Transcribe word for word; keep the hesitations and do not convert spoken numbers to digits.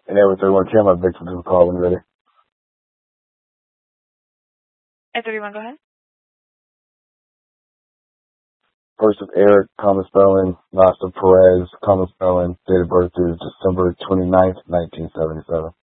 And every thirty-one Cam, my victim to the call when you're ready. At thirty-one, go ahead. First is Eric, common spelling. Last of Perez, common spelling. Date of birth is December twenty-ninth, nineteen seventy-seven.